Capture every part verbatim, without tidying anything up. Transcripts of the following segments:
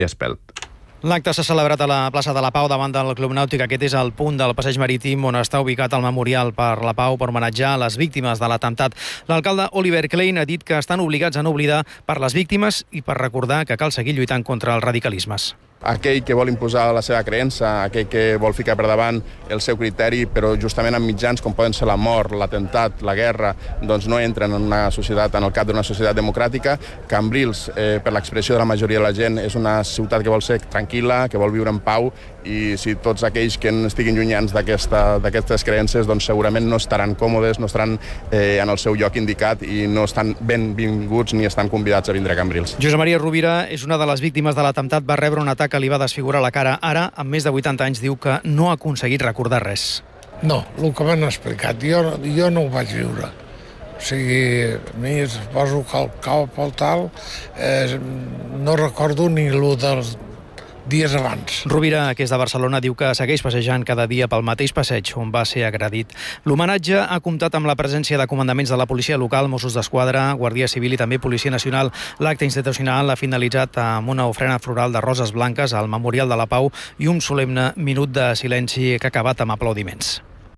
Espelt. L'acte s'ha celebrat a la plaça de la Pau davant del Club Nàutic. Aquest és el punt del passeig marítim on està ubicat el Memorial per la Pau per homenatjar les víctimes de l'atemptat. L'alcalde Oliver Klein ha dit que estan obligats a no oblidar per les víctimes i per recordar que cal seguir lluitant contra els radicalismes. Aquell que vol imposar la seva creença, aquell que vol ficar per davant el seu criteri, però justament amb mitjans com poden ser la mort, l'atemptat, la guerra, doncs no entren en una societat, en el cap d'una societat democràtica. Cambrils, eh, per l'expressió de la majoria de la gent, és una ciutat que vol ser tranquil·la, que vol viure en pau, i si tots aquells que estiguin llunyans d'aquestes creences doncs segurament no estaran còmodes, no estaran eh, en el seu lloc indicat i no estan benvinguts ni estan convidats a vindre a Cambrils. Josep Maria Rovira és una de les víctimes de l'atemptat. Va rebre un atac que li va desfigurar la cara. Ara, amb més de vuitanta anys, diu que no ha aconseguit recordar res. No, el que m'han explicat, jo, jo no ho vaig viure. O sigui, a mi suposo que al cap al tal eh, no recordo ni el dels dies abans. Rovira, que és de Barcelona, diu que segueix passejant cada dia pel mateix passeig on va ser agredit. L'homenatge ha comptat amb la presència de comandaments de la policia local, Mossos d'Esquadra, Guàrdia Civil i també Policia Nacional. L'acte institucional ha finalitzat amb una ofrena floral de roses blanques al Memorial de la Pau i un solemne minut de silenci que ha acabat amb aplaudiments.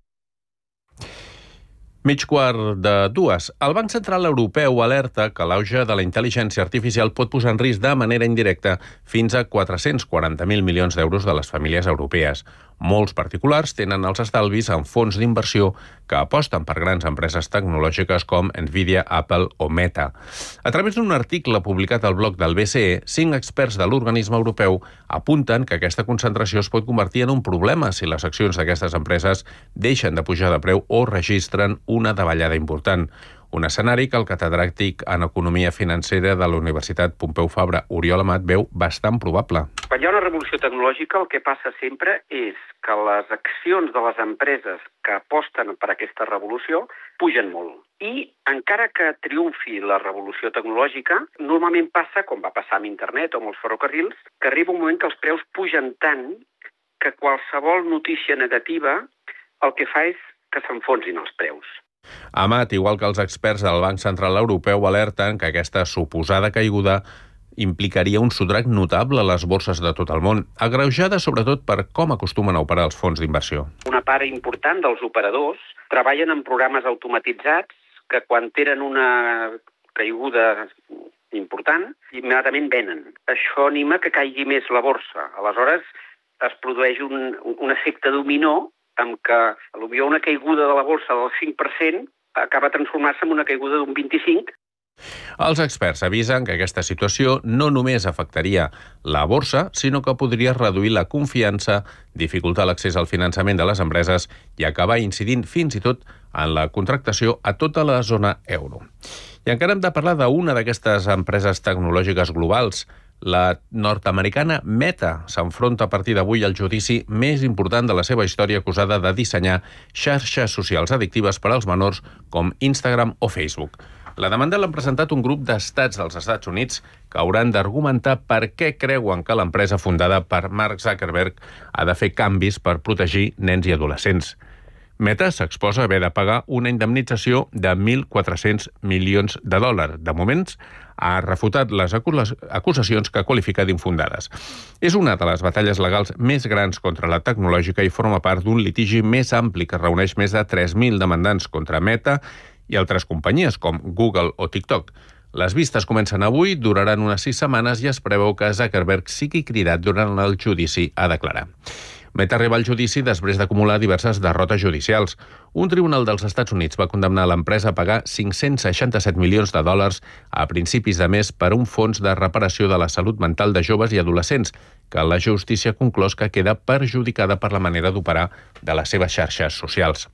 Mig quart de dues. El Banc Central Europeu alerta que l'auge de la intel·ligència artificial pot posar en risc de manera indirecta fins a quatre-cents quaranta mil milions d'euros de les famílies europees. Molts particulars tenen els estalvis en fons d'inversió que aposten per grans empreses tecnològiques com Nvidia, Apple o Meta. A través d'un article publicat al blog del B C E, cinc experts de l'organisme europeu apunten que aquesta concentració es pot convertir en un problema si les accions d'aquestes empreses deixen de pujar de preu o registren una davallada important. Un escenari que el catedràtic en Economia Financera de la Universitat Pompeu Fabra, Oriol Amat, veu bastant probable. Quan hi ha una revolució tecnològica, el que passa sempre és que les accions de les empreses que aposten per aquesta revolució pugen molt. I encara que triomfi la revolució tecnològica, normalment passa, com va passar amb internet o amb els ferrocarrils, que arriba un moment que els preus pugen tant que qualsevol notícia negativa el que fa és que s'enfonsin els preus. Amat, igual que els experts del Banc Central Europeu, alerten que aquesta suposada caiguda implicaria un sotrac notable a les borses de tot el món, agreujada sobretot per com acostumen a operar els fons d'inversió. Una part important dels operadors treballen en programes automatitzats que quan tenen una caiguda important, immediatament venen. Això anima que caigui més la borsa. Aleshores, es produeix un, un efecte dominó amb que potser una caiguda de la borsa del cinc per cent acaba transformant-se en una caiguda d'un vint-i-cinc per cent. Els experts avisen que aquesta situació no només afectaria la borsa, sinó que podria reduir la confiança, dificultar l'accés al finançament de les empreses i acabar incidint fins i tot en la contractació a tota la zona euro. I encara hem de parlar d'una d'aquestes empreses tecnològiques globals. La nord-americana Meta s'enfronta a partir d'avui al judici més important de la seva història, acusada de dissenyar xarxes socials addictives per als menors com Instagram o Facebook. La demanda l'han presentat un grup d'estats dels Estats Units que hauran d'argumentar per què creuen que l'empresa fundada per Mark Zuckerberg ha de fer canvis per protegir nens i adolescents. Meta s'exposa a haver de pagar una indemnització de mil quatre-cents milions de dòlars. De moment, ha refutat les acusacions que qualifica d'infundades. És una de les batalles legals més grans contra la tecnològica i forma part d'un litigi més ampli que reuneix més de tres mil demandants contra Meta i altres companyies com Google o TikTok. Les vistes comencen avui, duraran unes sis setmanes i es preveu que Zuckerberg sigui cridat durant el judici a declarar. Meta arriba al judici després d'acumular diverses derrotes judicials. Un tribunal dels Estats Units va condemnar l'empresa a pagar cinc-cents seixanta-set milions de dòlars a principis de mes per un fons de reparació de la salut mental de joves i adolescents, que la justícia ha conclòs que queda perjudicada per la manera d'operar de les seves xarxes socials.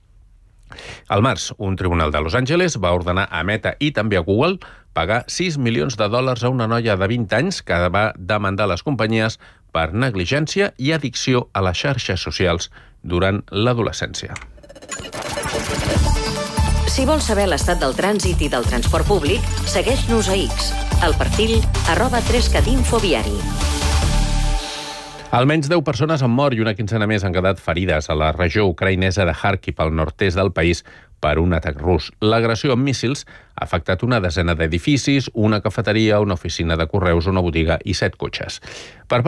Al març, un tribunal de Los Angeles va ordenar a Meta i també a Google pagar sis milions de dòlars a una noia de vint anys que va demandar les companyies per negligència i addicció a les xarxes socials durant l'adolescència. Si vols saber l'estat del trànsit i del transport públic, segueix-nos a X, al perfil arroba trescat infoviari. Almenys deu persones han mort i una quinzena més han quedat ferides a la regió ucraïnesa de Kharkiv, al nord-est del país, per un atac rus. L'agressió amb míssils ha afectat una desena d'edificis, una cafeteria, una oficina de correus, una botiga i set cotxes. Per